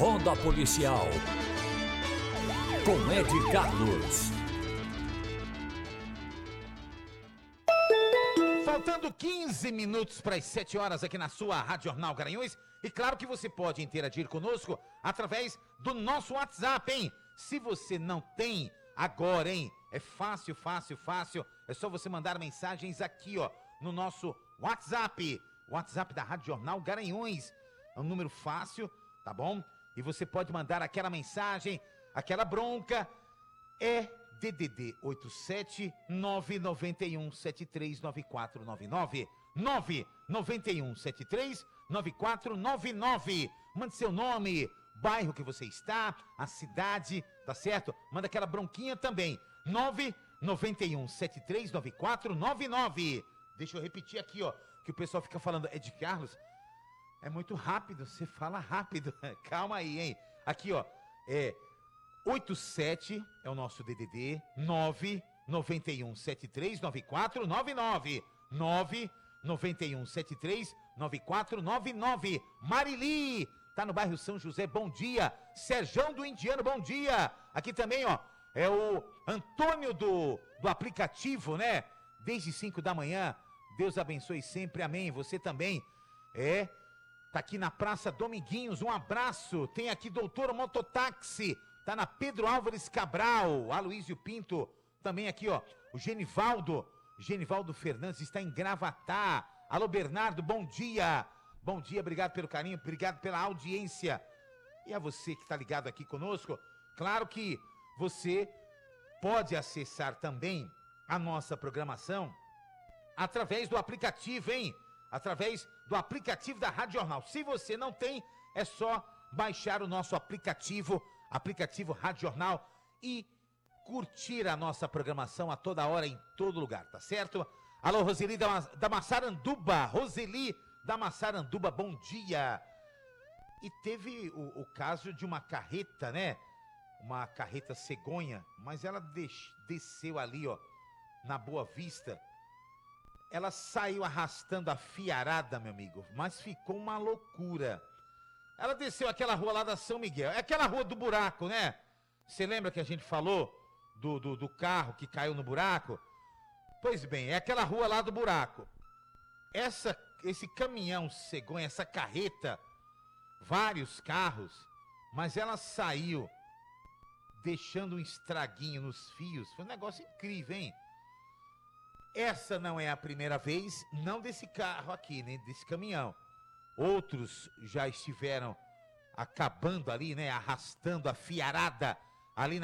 Ronda Policial, com Ed Carlos. Faltando 15 minutos para as 7 horas aqui na sua Rádio Jornal Garanhuns. E claro que você pode interagir conosco através do nosso WhatsApp, hein? Se você não tem agora, hein? É fácil. É só você mandar mensagens aqui, ó, no nosso WhatsApp. WhatsApp da Rádio Jornal Garanhuns. É um número fácil, tá bom? E você pode mandar aquela mensagem, aquela bronca. É DDD 87 991 739499 991 739499. Mande seu nome, bairro que você está, a cidade, tá certo? Manda aquela bronquinha também. 991 739499. Deixa eu repetir aqui, ó, que o pessoal fica falando, Ed Carlos, é muito rápido, você fala rápido. Calma aí, hein? Aqui, ó, 87 é o nosso DDD, 991 739499. 991 739499. Marili, tá no bairro São José, bom dia. Serjão do Indiano, bom dia. Aqui também, ó, é o Antônio do aplicativo, né? Desde 5 da manhã, Deus abençoe sempre, amém. Você também, tá aqui na Praça Dominguinhos, um abraço. Tem aqui Doutor Mototáxi, tá na Pedro Álvares Cabral. Aloísio Pinto, também aqui, ó, o Genivaldo Fernandes está em Gravatá. Alô, Bernardo, bom dia. Bom dia, obrigado pelo carinho, obrigado pela audiência. E a você que está ligado aqui conosco, claro que você pode acessar também a nossa programação através do aplicativo, hein? Através do aplicativo da Rádio Jornal. Se você não tem, é só baixar o nosso aplicativo Rádio Jornal e curtir a nossa programação a toda hora, em todo lugar, tá certo? Alô, Roseli da Massaranduba. Roseli da Massaranduba, bom dia. E teve o caso de uma carreta, né? Uma carreta cegonha, mas ela desceu ali, ó, na Boa Vista. Ela saiu arrastando a fiarada, meu amigo, mas ficou uma loucura. Ela desceu aquela rua lá da São Miguel, é aquela rua do buraco, né? Você lembra que a gente falou do carro que caiu no buraco? Pois bem, é aquela rua lá do buraco. Esse caminhão cegonha, essa carreta, vários carros, mas ela saiu deixando um estraguinho nos fios. Foi um negócio incrível, hein? Essa não é a primeira vez, não desse carro aqui, nem desse caminhão. Outros já estiveram acabando ali, né? Arrastando a fiarada ali na